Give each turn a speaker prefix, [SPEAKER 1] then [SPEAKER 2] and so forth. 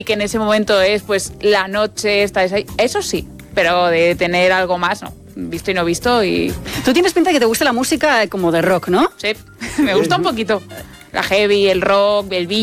[SPEAKER 1] que en ese momento es pues la noche, eso sí, pero de tener algo más, no. Visto y no visto y...
[SPEAKER 2] Tú tienes pinta de que te gusta la música como de rock, ¿no?
[SPEAKER 1] Sí, me gusta un poquito. La heavy, el rock, el beat.